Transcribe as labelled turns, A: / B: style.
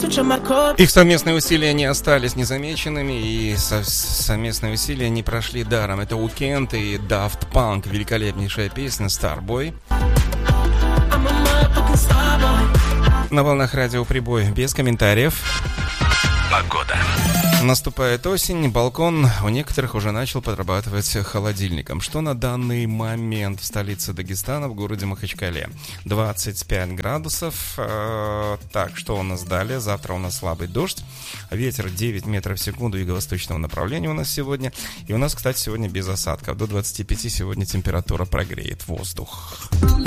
A: Их совместные усилия не остались незамеченными, и совместные усилия не прошли даром. Это Weeknd и Daft Punk, великолепнейшая песня Starboy. На волнах радио Прибой, без комментариев. Погода. Наступает осень, балкон у некоторых уже начал подрабатывать холодильником. Что на данный момент в столице Дагестана, в городе Махачкале? 25 градусов. Так, что у нас далее? Завтра у нас слабый дождь. Ветер 9 метров в секунду юго-восточного направления у нас сегодня. И у нас, кстати, сегодня без осадков. До 25 сегодня температура прогреет воздух.